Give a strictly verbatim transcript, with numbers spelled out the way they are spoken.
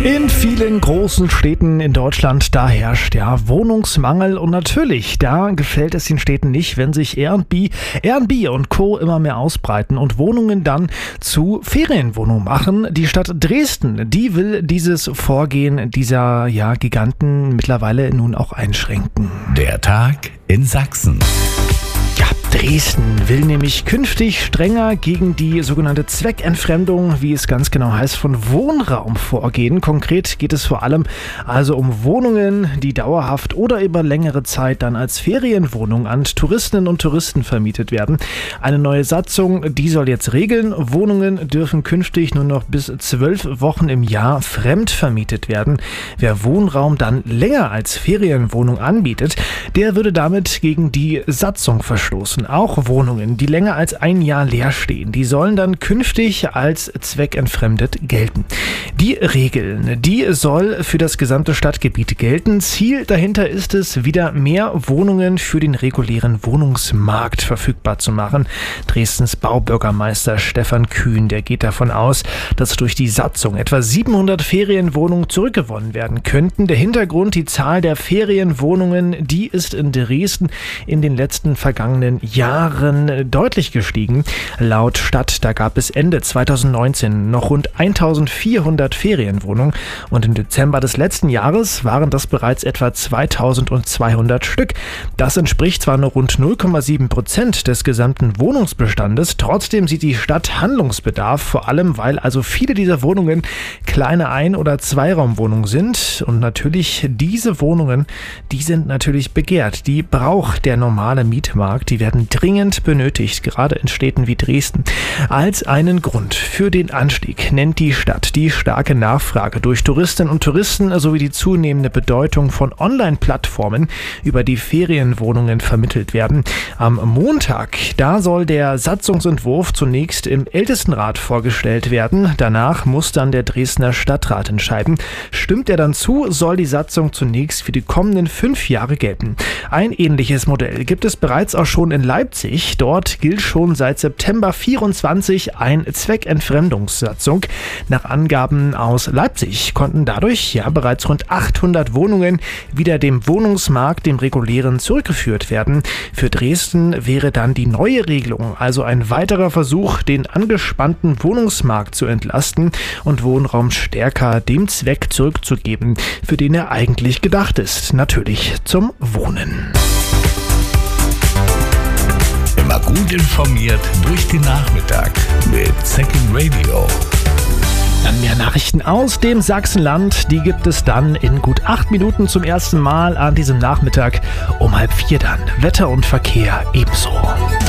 In vielen großen Städten in Deutschland, da herrscht ja Wohnungsmangel und natürlich, da gefällt es den Städten nicht, wenn sich Airbnb, Airbnb und Co. immer mehr ausbreiten und Wohnungen dann zu Ferienwohnungen machen. Die Stadt Dresden, die will dieses Vorgehen dieser ja, Giganten mittlerweile nun auch einschränken. Der Tag in Sachsen. Ja, Dresden will nämlich künftig strenger gegen die sogenannte Zweckentfremdung, wie es ganz genau heißt, von Wohnraum vorgehen. Konkret geht es vor allem also um Wohnungen, die dauerhaft oder über längere Zeit dann als Ferienwohnung an Touristinnen und Touristen vermietet werden. Eine neue Satzung, die soll jetzt regeln, Wohnungen dürfen künftig nur noch bis zwölf Wochen im Jahr fremd vermietet werden. Wer Wohnraum dann länger als Ferienwohnung anbietet, der würde damit gegen die Satzung verstoßen. Auch Wohnungen, die länger als ein Jahr leer stehen, die sollen dann künftig als zweckentfremdet gelten. Die Regeln, die soll für das gesamte Stadtgebiet gelten. Ziel dahinter ist es, wieder mehr Wohnungen für den regulären Wohnungsmarkt verfügbar zu machen. Dresdens Baubürgermeister Stefan Kühn, der geht davon aus, dass durch die Satzung etwa siebenhundert Ferienwohnungen zurückgewonnen werden könnten. Der Hintergrund, die Zahl der Ferienwohnungen, die ist in Dresden in den letzten vergangenen Jahren deutlich gestiegen. Laut Stadt, da gab es Ende zweitausendneunzehn noch rund eintausendvierhundert Ferienwohnungen und im Dezember des letzten Jahres waren das bereits etwa zweitausendzweihundert Stück. Das entspricht zwar nur rund null Komma sieben Prozent des gesamten Wohnungsbestandes, trotzdem sieht die Stadt Handlungsbedarf, vor allem weil also viele dieser Wohnungen kleine Ein- oder Zweiraumwohnungen sind und natürlich diese Wohnungen, die sind natürlich begehrt, die braucht der normale Mietmarkt. Die werden dringend benötigt, gerade in Städten wie Dresden. Als einen Grund für den Anstieg nennt die Stadt die starke Nachfrage durch Touristinnen und Touristen sowie die zunehmende Bedeutung von Online-Plattformen, über die Ferienwohnungen vermittelt werden. Am Montag, da soll der Satzungsentwurf zunächst im Ältestenrat vorgestellt werden. Danach muss dann der Dresdner Stadtrat entscheiden. Stimmt er dann zu, soll die Satzung zunächst für die kommenden fünf Jahre gelten. Ein ähnliches Modell gibt es bereits auch schon in Leipzig. Dort gilt schon seit September vierundzwanzig eine Zweckentfremdungssatzung. Nach Angaben aus Leipzig konnten dadurch ja bereits rund achthundert Wohnungen wieder dem Wohnungsmarkt, dem regulären, zurückgeführt werden. Für Dresden wäre dann die neue Regelung also ein weiterer Versuch, den angespannten Wohnungsmarkt zu entlasten und Wohnraum stärker dem Zweck zurückzugeben, für den er eigentlich gedacht ist, natürlich zum Wohnen. Immer gut informiert durch den Nachmittag mit Second Radio. Dann mehr Nachrichten aus dem Sachsenland. Die gibt es dann in gut acht Minuten zum ersten Mal an diesem Nachmittag um halb vier dann. Wetter und Verkehr ebenso.